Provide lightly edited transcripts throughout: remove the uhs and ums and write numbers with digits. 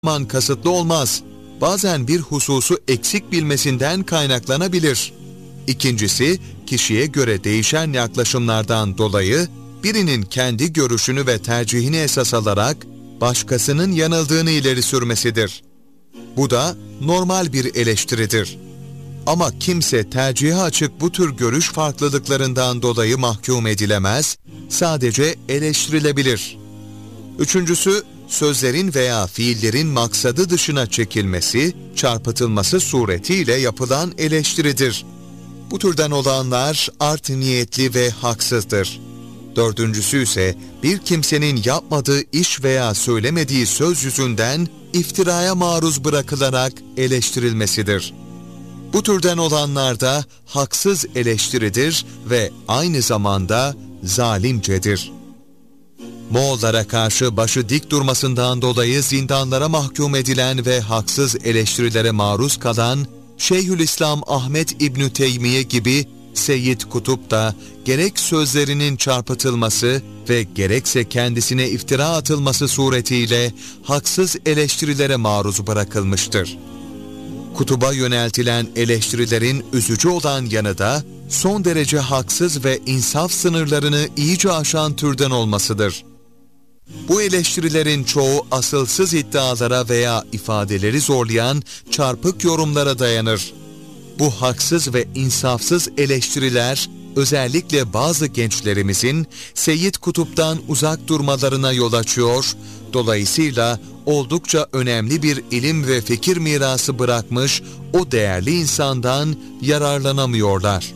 zaman kasıtlı olmaz. Bazen bir hususu eksik bilmesinden kaynaklanabilir. İkincisi, kişiye göre değişen yaklaşımlardan dolayı birinin kendi görüşünü ve tercihini esas alarak başkasının yanıldığını ileri sürmesidir. Bu da normal bir eleştiridir. Ama kimse tercihe açık bu tür görüş farklılıklarından dolayı mahkum edilemez, sadece eleştirilebilir. Üçüncüsü, sözlerin veya fiillerin maksadı dışına çekilmesi, çarpıtılması suretiyle yapılan eleştiridir. Bu türden olanlar art niyetli ve haksızdır. Dördüncüsü ise bir kimsenin yapmadığı iş veya söylemediği söz yüzünden iftiraya maruz bırakılarak eleştirilmesidir. Bu türden olanlar da haksız eleştiridir ve aynı zamanda zalimcedir. Moğollara karşı başı dik durmasından dolayı zindanlara mahkum edilen ve haksız eleştirilere maruz kalan Şeyhülislam Ahmet İbn Teymiye gibi Seyyid Kutup da gerek sözlerinin çarpıtılması ve gerekse kendisine iftira atılması suretiyle haksız eleştirilere maruz bırakılmıştır. Kutup'a yöneltilen eleştirilerin üzücü olan yanı da son derece haksız ve insaf sınırlarını iyice aşan türden olmasıdır. Bu eleştirilerin çoğu asılsız iddialara veya ifadeleri zorlayan çarpık yorumlara dayanır. Bu haksız ve insafsız eleştiriler özellikle bazı gençlerimizin Seyyid Kutup'tan uzak durmalarına yol açıyor, dolayısıyla oldukça önemli bir ilim ve fikir mirası bırakmış o değerli insandan yararlanamıyorlar.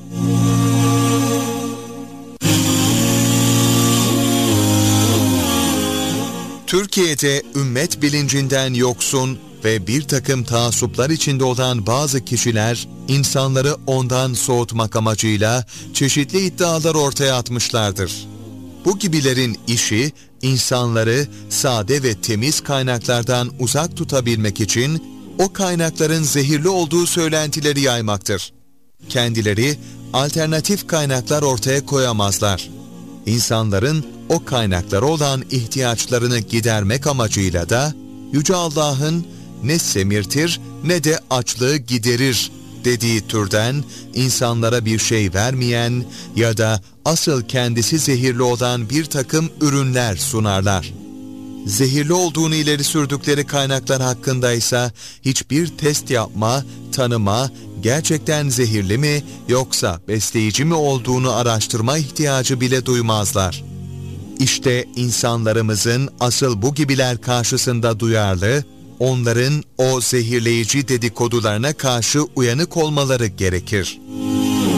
Türkiye'de ümmet bilincinden yoksun ve bir takım taassuplar içinde olan bazı kişiler, insanları ondan soğutmak amacıyla çeşitli iddialar ortaya atmışlardır. Bu gibilerin işi, insanları sade ve temiz kaynaklardan uzak tutabilmek için o kaynakların zehirli olduğu söylentileri yaymaktır. Kendileri alternatif kaynaklar ortaya koyamazlar. İnsanların o kaynaklara olan ihtiyaçlarını gidermek amacıyla da Yüce Allah'ın ne semirtir ne de açlığı giderir dediği türden insanlara bir şey vermeyen ya da asıl kendisi zehirli olan bir takım ürünler sunarlar. Zehirli olduğunu ileri sürdükleri kaynaklar hakkında ise hiçbir test yapma, tanıma, gerçekten zehirli mi yoksa besleyici mi olduğunu araştırma ihtiyacı bile duymazlar. İşte insanlarımızın asıl bu gibiler karşısında duyarlı, onların o zehirleyici dedikodularına karşı uyanık olmaları gerekir.